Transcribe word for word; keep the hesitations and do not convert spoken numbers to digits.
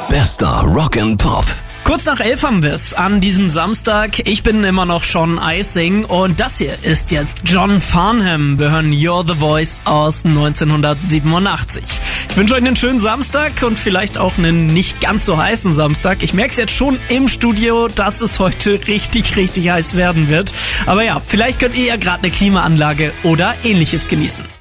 Bester Rock and Pop. Kurz nach elf haben wir es an diesem Samstag. Ich bin immer noch Sean Icing und das hier ist jetzt John Farnham. Wir hören You're the Voice aus neunzehnhundertsiebenundachtzig. Ich wünsche euch einen schönen Samstag und vielleicht auch einen nicht ganz so heißen Samstag. Ich merke es jetzt schon im Studio, dass es heute richtig, richtig heiß werden wird. Aber ja, vielleicht könnt ihr ja gerade eine Klimaanlage oder ähnliches genießen.